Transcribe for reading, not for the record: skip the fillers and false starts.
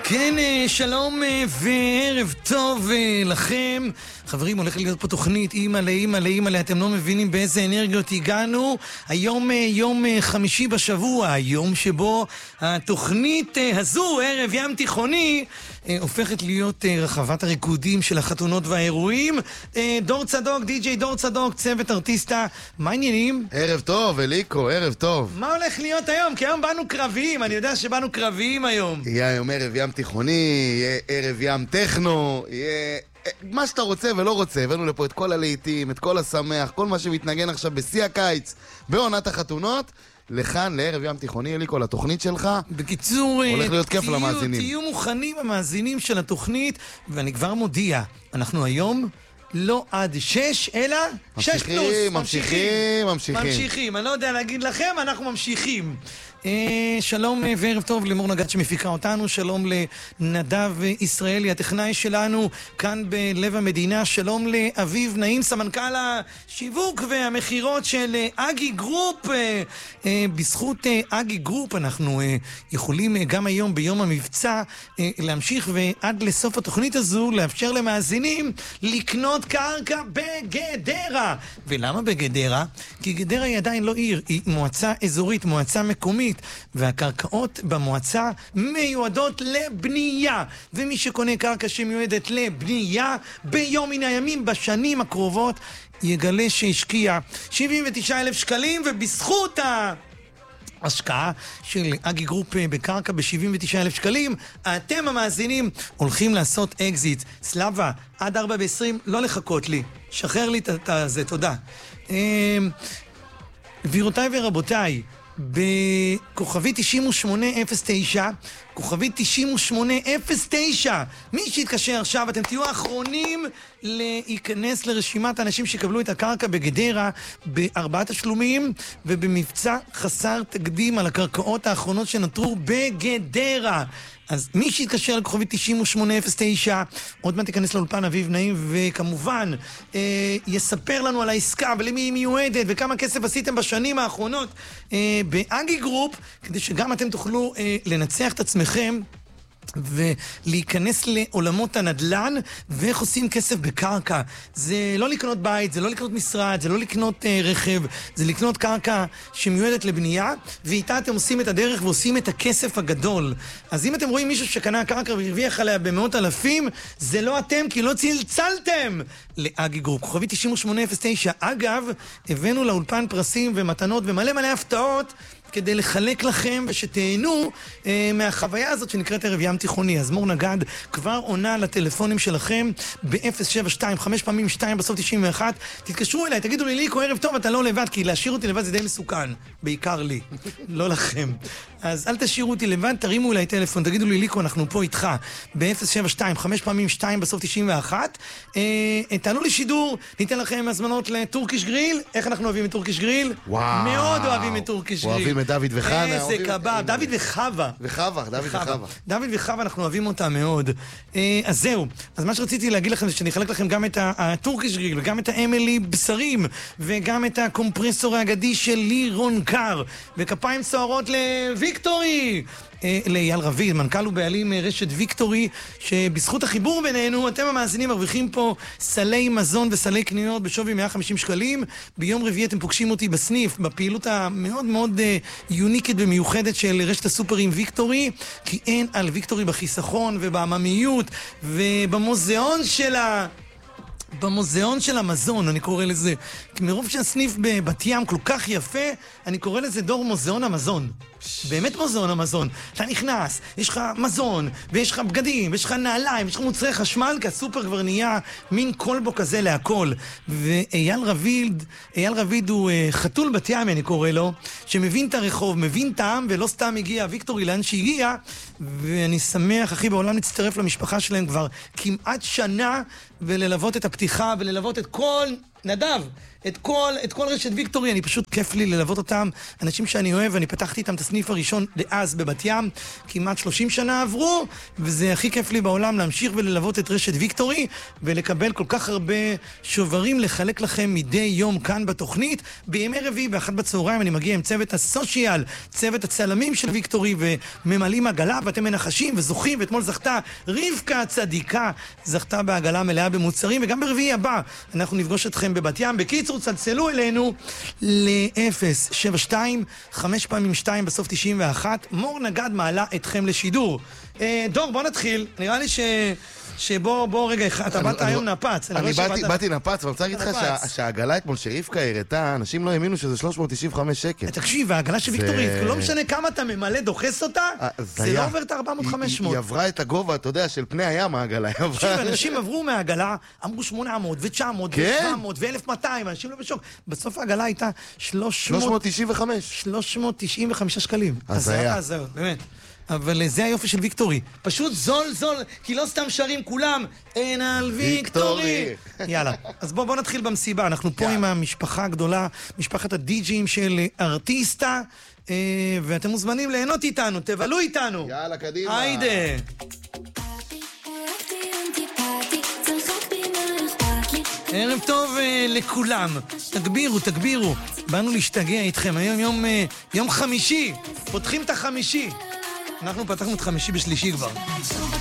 כן, שלום וערב טוב לכם. חברים, הולך להיות פה תוכנית אימא'לה, אתם לא מבינים באיזה אנרגיות הגענו. היום יום חמישי בשבוע, היום שבו התוכנית הזו, ערב ים תיכוני, הופכת להיות רחבת הריקודים של החתונות והאירועים. דור צדוק, די.ג'יי דור צדוק, צוות ארטיסטה, מה העניינים? ערב טוב, אליקו, ערב טוב. מה הולך להיות היום? כי היום באנו קרביים, אני יודע שבאנו קרביים היום. יהיה היום ערב ים תיכוני, יהיה ערב ים טכנו, יהיה מה שאתה רוצה ולא רוצה. הבאנו לפה את כל הלהיטים, את כל השמח, כל מה שמתנגן עכשיו בשיא הקיץ, בעונת החתונות. לכאן, לערב ים תיכוני, אליקו, לתוכנית שלך. בקיצור, הולך להיות כיף למאזינים. תהיו מוכנים המאזינים של התוכנית, ואני כבר מודיע, אנחנו היום לא עד 6, אלא 6 פלוס. ממשיכים. אני לא יודע להגיד לכם, אנחנו ממשיכים. שלום וערב טוב למור נגד שמפיקה אותנו, שלום לנדב ישראלי הטכנאי שלנו כאן בלב המדינה, שלום לאביב נעים סמנכ"ל השיווק והמחירות של אגי גרופ. בזכות אגי גרופ אנחנו יכולים גם היום ביום המבצע להמשיך ועד לסוף התוכנית הזו לאפשר למאזינים לקנות קרקע בגדרה. ולמה בגדרה? כי גדרה היא עדיין לא עיר, היא מועצה אזורית, מועצה מקומית, והקרקעות במועצה מיועדות לבנייה, ומי שקונה קרקע שמיועדת לבנייה ביום מן הימים בשנים הקרובות יגלה שהשקיע 79,000 שקלים, ובזכות ההשקעה של אגי גרופ בקרקע ב-79,000 שקלים אתם המאזינים הולכים לעשות אקזיט. סלאבה, עד 4:20 לא לחכות לי, שחרר לי את זה, תודה. גבירותיי ורבותיי, בכוכבי 9809, כוכבי 9809, מי שיתקשר עכשיו, אתם תהיו האחרונים להיכנס לרשימת האנשים שקבלו את הקרקע בגדרה ב4 תשלומים ובמבצע חסר תקדים על הקרקעות האחרונות שנותרו בגדרה. אז מי שיתקשר לכוכבי 9809 עוד מעט תיכנס לאולפן אביב נעים, וכמובן יספר לנו על העסקה ולמי היא מיועדת וכמה כסף עשיתם בשנים האחרונות באגי גרופ, כדי שגם אתם תוכלו לנצח את עצמכם ולהיכנס לעולמות הנדלן ואיך עושים כסף בקרקע. זה לא לקנות בית, זה לא לקנות משרד, זה לא לקנות רכב, זה לקנות קרקע שמיועדת לבנייה, ואיתה אתם עושים את הדרך ועושים את הכסף הגדול. אז אם אתם רואים מישהו שקנה קרקע והרוויח עליה במאות אלפים, זה לא אתם, כי לא צלצלתם לאגי גרופ. כוכבי 9809. אגב, הבאנו לאולפן פרסים ומתנות ומלא הפתעות כדי לחלק לכם ושתהנו מהחוויה הזאת שנקראת ערב ים תיכוני. אז מור נגד כבר עונה לטלפונים שלכם ב-072, 5 פעמים 2 בסוף 91. תתקשרו אליי, תגידו לי, ליקו, ערב טוב, אתה לא לבד, כי להשאיר אותי לבד זה די מסוכן, בעיקר לי, לא לכם. אז אל תשאירו אותי לבד, תרימו אליי טלפון, תגידו לי, ליקו, אנחנו פה איתך ב-072, 5 פעמים 2 בסוף 91. תעלו לי שידור, ניתן לכם הזמנות לטורקיש גריל. איך אנחנו אוהבים את טורקיש גריל? וואו. מאוד אוהבים את טורקיש גריל. אוהבים את דוד וחנה. איזה קבב, דוד וחווה. דוד וחווה, אנחנו אוהבים אותה מאוד. אז זהו, אז מה שרציתי להגיד לכם זה שאני אחלק לכם גם את הטורקיש גריל וגם את האמילי בשרים וגם את הקומפרסור האגדי של לירון קר, וכפיים סוערות לוויקטורי, לאייל רביד, מנכ"ל ובעלים רשת ויקטורי, שבזכות החיבור בינינו אתם המאזינים מרוויחים פה סלי מזון וסלי קניות בשווי 150 שקלים. ביום רביעי אתם פוגשים אותי בסניף בפעילות המאוד מאוד יוניקית ומיוחדת של רשת הסופרים ויקטורי, כי אין על ויקטורי בחיסכון ובעממיות ובמוזיאון של המזון, אני קורא לזה. מרוב שהסניף בבת ים כל כך יפה, אני קורא לזה דור מוזיאון המזון. באמת מוזיאון המזון. אתה נכנס, יש לך מזון, ויש לך בגדים, ויש לך נעליים, יש לך מוצרי חשמל, כי הסופר כבר נהיה מין קולבו כזה להכל. ואייל רביד הוא חתול בת ים, אני קורא לו, שמבין את הרחוב, מבין את העם, ולא סתם הגיע ויקטורי לאן שהגיע, ואני שמח, אחי, בעולם להצטרף למשפחה שלהם כבר כמעט שנה, וללוות את הפתיחה, וללוות את כל נדב, את כל רשת ויקטורי, אני פשוט כיף לי ללוות אותם, אנשים שאני אוהב, אני פתחתי איתם את הסניף הראשון לאז בבת ים, כמעט 30 שנה עברו, וזה הכי כיף לי בעולם להמשיך וללוות את רשת ויקטורי, ולקבל כל כך הרבה שוברים לחלק לכם מדי יום כאן בתוכנית. בימי רביעי באחת בצהריים אני מגיע עם צוות הסושיאל, צוות הצלמים של ויקטורי, וממלאים עגלה, ואתם מנחשים וזוכים, ואתמול זכתה רבקה הצדיקה, זכתה בעגלה מלאה במוצרים, וגם ברביעי הבא אנחנו נפגוש אתכם בבת ים. בקיצור, צלצלו אלינו ל-072 5 פעמים 2 בסוף 91. מור נגד מעלה אתכם לשידור. דור, בוא נתחיל. נראה לי שבוא רגע, אתה באת היום נפץ. אני באתי נפץ, אבל רוצה להגיד לך שהעגלה אתמול שרבקה הראתה, אנשים לא האמינו שזה 395 שקל. תקשיב, העגלה של ויקטורי, לא משנה כמה אתה ממלא, דוחס אותה, זה לא עובר את 400-500. היא עברה את הגובה, אתה יודע, של פני הים העגלה. תקשיב, אנשים עברו מהעגלה, אמרו 800 ו-900 ו-700 ו-1200, אנשים לא בשוק. בסוף העגלה הייתה 395 שקלים. אז היה, באמת. אבל זה היופי של ויקטורי. פשוט זול, כי לא סתם שרים כולם, אין על ויקטורי. יאללה, אז בואו נתחיל במסיבה. אנחנו פה עם המשפחה הגדולה, משפחת הדי-ג'ים של ארטיסטה, ואתם מוזמנים ליהנות איתנו, תבלו איתנו. יאללה, קדימה. היידה. ערב טוב לכולם. תגבירו. באנו להשתגע איתכם. היום יום חמישי. פותחים את החמישי. אנחנו פתחנו את חמישי בשלישי כבר.